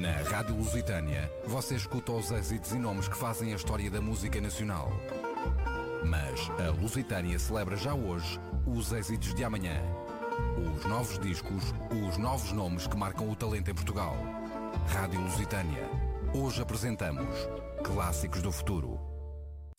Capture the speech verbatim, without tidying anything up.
Na Rádio Lusitânia, você escuta os êxitos e nomes que fazem a história da música nacional. Mas a Lusitânia celebra já hoje os êxitos de amanhã. Os novos discos, os novos nomes que marcam o talento em Portugal. Rádio Lusitânia. Hoje apresentamos Clássicos do Futuro.